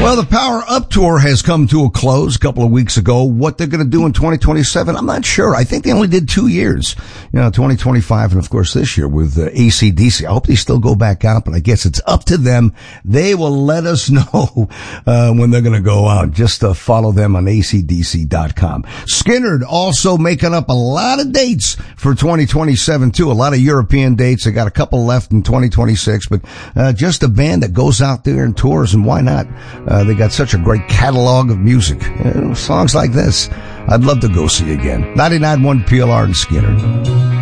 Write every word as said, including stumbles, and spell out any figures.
Well, the Power Up Tour has come to a close a couple of weeks ago. What they're going to do in twenty twenty-seven, I'm not sure. I think they only did two years, you know, twenty twenty-five and, of course, this year with uh, A C D C. I hope they still go back out, but I guess it's up to them. They will let us know uh, when they're going to go out. Just uh, follow them on A C D C dot com. Skynyrd also making up a lot of dates for twenty twenty-seven, too. A lot of European dates. They got a couple left in twenty twenty-six, but uh, just a band that goes out there and tours, and why not? Uh, they got such a great catalog of music. You know, songs like this, I'd love to go see again. ninety-nine point one P L R and Skynyrd.